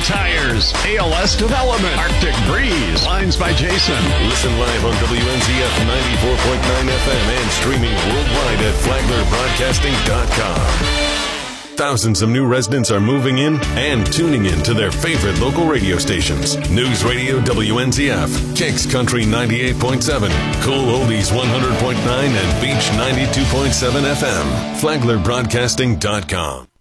Tires, ALS Development, Arctic Breeze, Lines by Jason. Listen live on WNZF 94.9 FM and streaming worldwide at FlaglerBroadcasting.com. Thousands of new residents are moving in and tuning in to their favorite local radio stations. News Radio WNZF, Kicks Country 98.7, Cool Oldies 100.9, and Beach 92.7 FM. FlaglerBroadcasting.com.